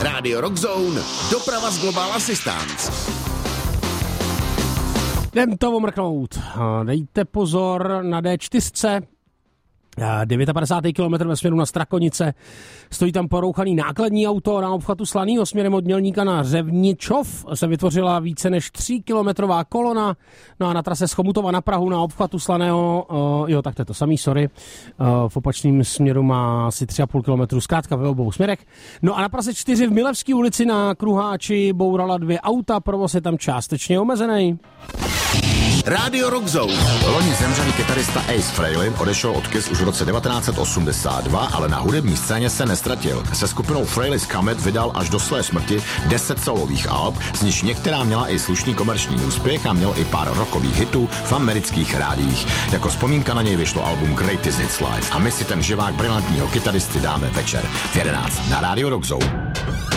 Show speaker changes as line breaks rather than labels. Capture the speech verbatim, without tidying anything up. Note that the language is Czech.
Radio Rock Zone, doprava z Global Assistance.
Jdem to omrknout. Dejte pozor na dé čtyři. padesát devět kilometrů ve směru na Strakonice. Stojí tam porouchaný nákladní auto na obchvatu Slanýho směrem od Mělníka na Řevničov. Se vytvořila více než tříkilometrová kolona. No a na trase z Chomutova na Prahu na obchvatu Slaného, uh, jo, tak to je to samý, sorry. Uh, v opačném směru má asi tři a půl kilometru, zkrátka ve obou směrech. No a na Praze čtyři v Milevské ulici na Kruháči bourala dvě auta, provoz je tam částečně omezený.
Radio Rock Zone.
Loni zemřelý kytarista Ace Frehley odešel od Kiss už v roce devatenáct set osmdesát dva, ale na hudební scéně se nestratil. Se skupinou Frehley's Comet vydal až do své smrti deset solových alb, z nichž některá měla i slušný komerční úspěch a měl i pár rockových hitů v amerických rádiích. Jako vzpomínka na něj vyšlo album Greatest Hits Live a my si ten živák brilantního kytaristy dáme večer v jedenáct na Radio Rock Zone.